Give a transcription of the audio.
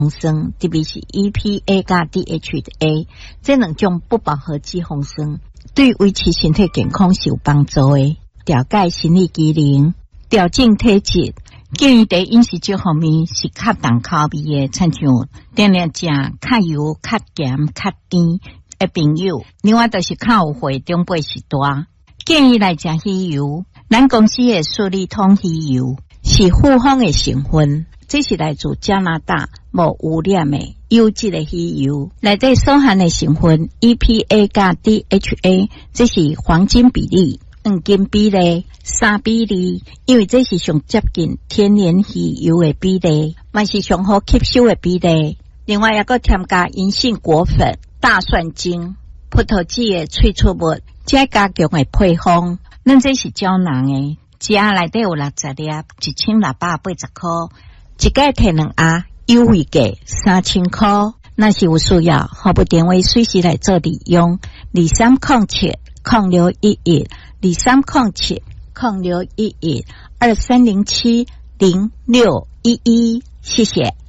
酸，特别是 EPA 加 DHA 这两种不饱和脂肪酸，对维持身体健康是有帮助的。调节生理机能，调整体质。建议在饮食这方面是较重口味的，亲像定定食较油、较咸、较甜的朋友，另外就是较有血长辈是大。建议来食鱼油，咱公司的素利通鱼油是复方的成分，这是来自加拿大无污染的优质的鱼油，内底所含的成分 EPA 加 DHA， 这是黄金比例。黄金比例3比2，因为这是上接近天然鱼油的比例，嘛是上好吸收的比例。另外还佫添加银杏果粉、大蒜精、葡萄籽的萃取物，再加强的配方。咱这是胶囊的，一盒内底有60粒，1680块，一个摕2盒，优惠价3000块。若是有需要，服务电话随时来做利用，2307-0611，2307-0611，2307-0611，谢谢。